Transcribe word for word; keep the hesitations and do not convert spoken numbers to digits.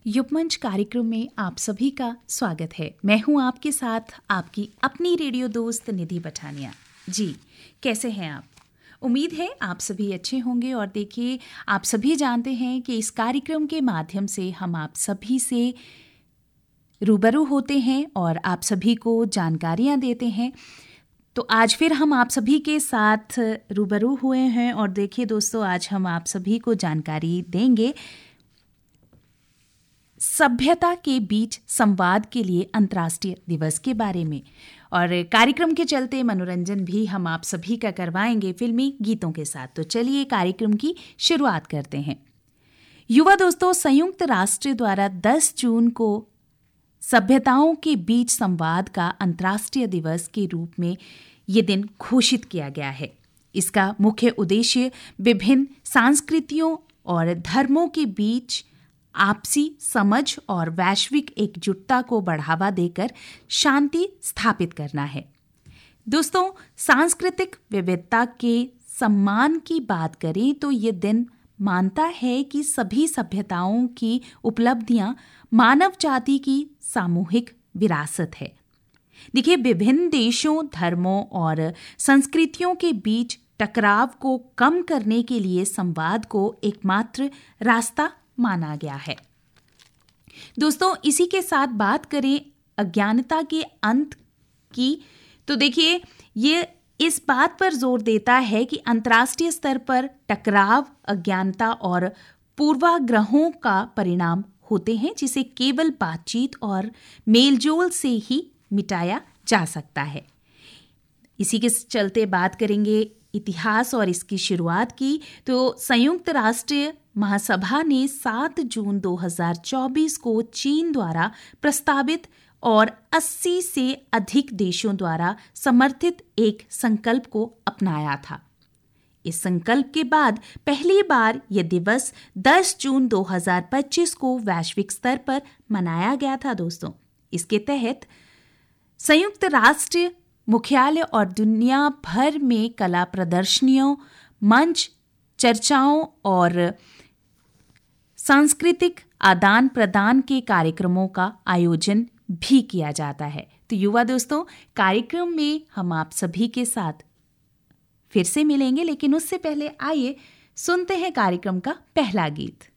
युगमंच कार्यक्रम में आप सभी का स्वागत है। मैं हूं आपके साथ आपकी अपनी रेडियो दोस्त निधि पठानिया। जी, कैसे हैं आप? उम्मीद है आप सभी अच्छे होंगे। और देखिए, आप सभी जानते हैं कि इस कार्यक्रम के माध्यम से हम आप सभी से रूबरू होते हैं और आप सभी को जानकारियां देते हैं। तो आज फिर हम आप सभी के साथ रूबरू हुए हैं और देखिए दोस्तों, आज हम आप सभी को जानकारी देंगे सभ्यता के बीच संवाद के लिए अंतर्राष्ट्रीय दिवस के बारे में। और कार्यक्रम के चलते मनोरंजन भी हम आप सभी का करवाएंगे फिल्मी गीतों के साथ। तो चलिए कार्यक्रम की शुरुआत करते हैं। युवा दोस्तों, संयुक्त राष्ट्र द्वारा दस जून को सभ्यताओं के बीच संवाद का अंतर्राष्ट्रीय दिवस के रूप में ये दिन घोषित किया गया है। इसका मुख्य उद्देश्य विभिन्न संस्कृतियों और धर्मों के बीच आपसी समझ और वैश्विक एकजुटता को बढ़ावा देकर शांति स्थापित करना है। दोस्तों, सांस्कृतिक विविधता के सम्मान की बात करें तो ये दिन मानता है कि सभी सभ्यताओं की उपलब्धियां मानव जाति की सामूहिक विरासत है। देखिए, विभिन्न देशों, धर्मों और संस्कृतियों के बीच टकराव को कम करने के लिए संवाद को एकमात्र रास्ता माना गया है। दोस्तों, इसी के साथ बात करें अज्ञानता के अंत की, तो देखिए ये इस बात पर जोर देता है कि अंतर्राष्ट्रीय स्तर पर टकराव अज्ञानता और पूर्वाग्रहों का परिणाम होते हैं, जिसे केवल बातचीत और मेलजोल से ही मिटाया जा सकता है। इसी के चलते बात करेंगे इतिहास और इसकी शुरुआत की, तो संयुक्त राष्ट्र महासभा ने सात जून दो हज़ार चौबीस को चीन द्वारा प्रस्तावित और अस्सी से अधिक देशों द्वारा समर्थित एक संकल्प को अपनाया था। इस संकल्प के बाद पहली बार यह दिवस दस जून दो हज़ार पच्चीस को वैश्विक स्तर पर मनाया गया था। दोस्तों, इसके तहत संयुक्त राष्ट्र मुख्यालय और दुनिया भर में कला प्रदर्शनियों, मंच, चर्चाओं और सांस्कृतिक आदान प्रदान के कार्यक्रमों का आयोजन भी किया जाता है। तो युवा दोस्तों, कार्यक्रम में हम आप सभी के साथ फिर से मिलेंगे, लेकिन उससे पहले आइए सुनते हैं कार्यक्रम का पहला गीत।